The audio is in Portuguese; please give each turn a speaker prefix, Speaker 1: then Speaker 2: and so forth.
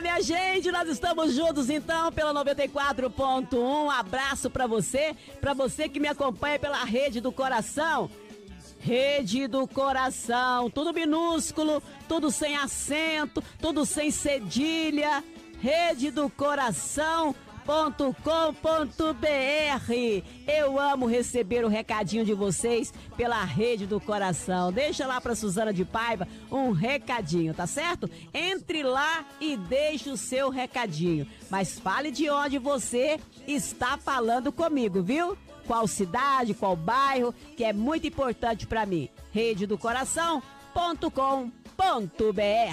Speaker 1: minha gente, nós estamos juntos então pela 94.1. Abraço pra você que me acompanha pela Rede do Coração. Rede do Coração, tudo minúsculo, tudo sem acento, tudo sem cedilha. Rede do Coração.com.br. Eu amo receber o recadinho de vocês pela Rede do Coração. Deixa lá pra Suzana de Paiva um recadinho, tá certo? Entre lá e deixe o seu recadinho. Mas fale de onde você está falando comigo, viu? Qual cidade, qual bairro, que é muito importante pra mim. Rededocoração.com.br.